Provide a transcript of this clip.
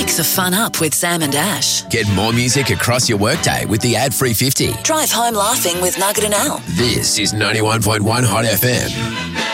Make the fun up with Sam and Ash. Get more music across your workday with the ad-free 50. Drive home laughing with Nugget and Al. This is 91.1 Hot FM.